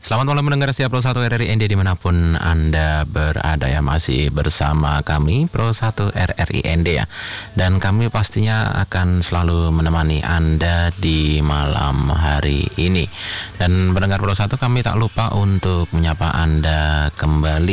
Selamat malam mendengar setiap Pro 1 RRI ND dimanapun Anda berada ya. Masih bersama kami Pro 1 RRI ND ya. Dan kami pastinya akan selalu menemani Anda di malam hari ini. Dan mendengar Pro 1, kami tak lupa untuk menyapa Anda kembali